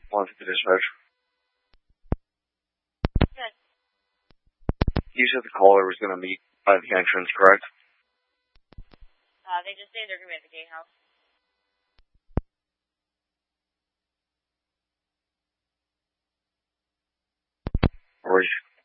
Once at the dispatch. Good. You said the caller was going to meet by the entrance, correct? They just say they're going to be at the gatehouse. Or